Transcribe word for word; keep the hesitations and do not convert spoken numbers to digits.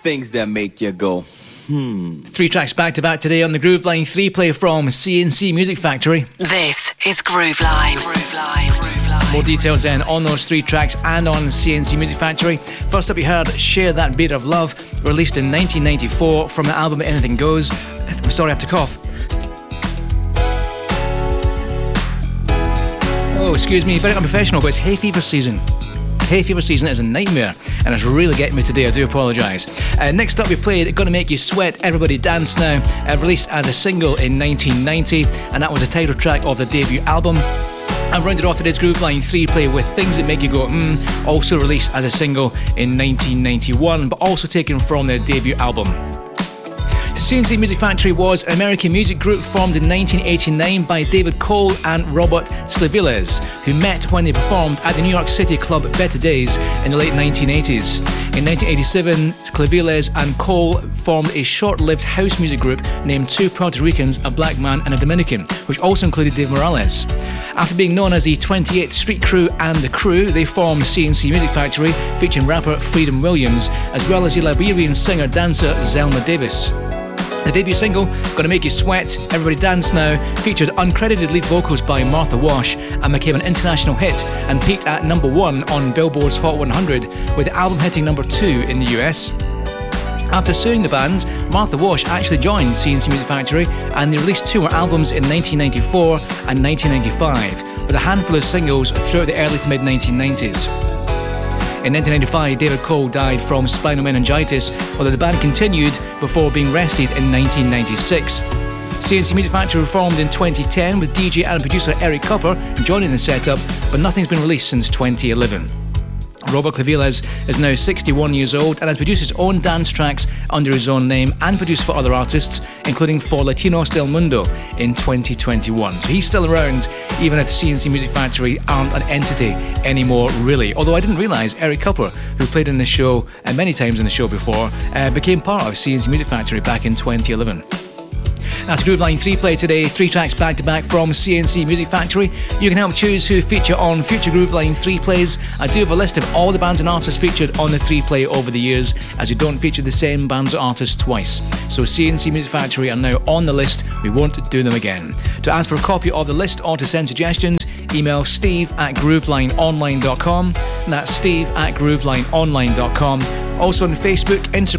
Things that make you go, hmm. Three tracks back to back today on the Groove Line three play from C and C Music Factory. This is Groove Line. Groove Line. Groove Line. More details then on those three tracks and on C and C Music Factory. First up, you heard Share That Bit of Love, released in nineteen ninety-four from the album Anything Goes. I'm sorry, I have to cough. Oh, excuse me, very unprofessional, but it's hay fever season. Hay fever season is a nightmare, and it's really getting me today. I do apologise. Uh, next up, we played Gonna Make You Sweat, Everybody Dance Now, uh, released as a single in nineteen ninety, and that was the title track of the debut album. And rounded off today's Groove Line three play with Things That Make You Go Mmm, also released as a single in nineteen ninety-one, but also taken from their debut album. C and C Music Factory was an American music group formed in nineteen eighty-nine by David Cole and Robert Sliviles, who met when they performed at the New York City club Better Days in the late nineteen eighties. In nineteen eighty-seven, Sliviles and Cole formed a short-lived house music group named Two Puerto Ricans, a Black Man and a Dominican, which also included Dave Morales. After being known as the twenty-eighth Street Crew and The Crew, they formed C and C Music Factory, featuring rapper Freedom Williams, as well as the Liberian singer-dancer Zelma Davis. The debut single, Gonna Make You Sweat, Everybody Dance Now, featured uncredited lead vocals by Martha Wash and became an international hit and peaked at number one on Billboard's Hot one hundred, with the album hitting number two in the U S. After suing the band, Martha Wash actually joined C and C Music Factory, and they released two more albums in nineteen ninety-four and nineteen ninety-five, with a handful of singles throughout the early to mid nineteen nineties. In nineteen ninety-five, David Cole died from spinal meningitis, although the band continued before being rested in nineteen ninety-six. C and C Music Factory reformed in twenty ten with D J and producer Eric Copper joining the setup, but nothing's been released since twenty eleven. Robert Sliviles is now sixty-one years old and has produced his own dance tracks under his own name and produced for other artists, including for Latinos del Mundo in twenty twenty-one. So he's still around, even if C and C Music Factory aren't an entity anymore, really. Although I didn't realise Eric Copper, who played in the show and many times in the show before, uh, became part of C and C Music Factory back in twenty eleven. That's Groove Line three play today, three tracks back to back from C and C Music Factory. You can help choose who feature on future Groove Line three plays. I do have a list of all the bands and artists featured on the three play over the years, as we don't feature the same bands or artists twice. So C and C Music Factory are now on the list. We won't do them again. To ask for a copy of the list or to send suggestions, email steve at groovelineonline dot com. That's steve at groovelineonline dot com. Also on Facebook, Instagram,